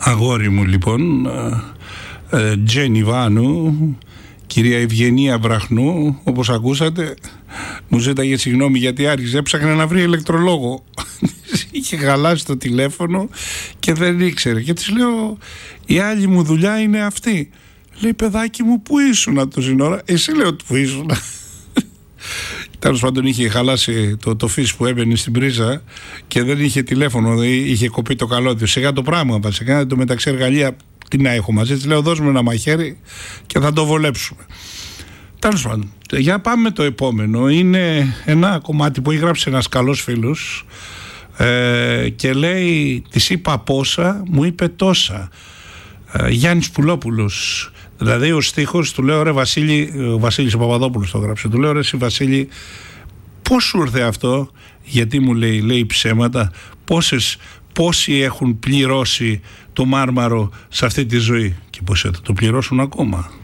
Αγόρι μου λοιπόν, Τζένι Βάνου, κυρία Ευγενία Βραχνού, όπως ακούσατε, μου ζήταγε συγγνώμη γιατί άρχισε, έψαχνε να βρει ηλεκτρολόγο. Είχε χαλάσει το τηλέφωνο και δεν ήξερε. Και της λέω, η άλλη μου δουλειά είναι αυτή. Λέει, παιδάκι μου, πού ήσουνα τόση ώρα? Εσύ, λέω, που ήσουνα. Τέλος πάντων, είχε χαλάσει το φύση που έμπαινε στην πρίζα και δεν είχε τηλέφωνο, είχε κοπεί το καλώδιο. Σιγά το πράγμα βασικά, το μεταξύ εργαλεία τι να έχω μαζί. Της λέω, δώσουμε ένα μαχαίρι και θα το βολέψουμε. Τέλος πάντων, για πάμε το επόμενο. Είναι ένα κομμάτι που έγραψε ένας καλός φίλος και λέει, της είπα πόσα, μου είπε τόσα. Γιάννης Πουλόπουλος. Δηλαδή ο στίχος, του λέω, ρε Βασίλη, ο Βασίλης ο Παπαδόπουλος το γράψε, του λέω, ρε εσύ Βασίλη, πώς σου ήρθε αυτό? Γιατί μου λέει ψέματα? Πόσοι έχουν πληρώσει το Μάρμαρο σε αυτή τη ζωή? Και πώς θα το πληρώσουν ακόμα?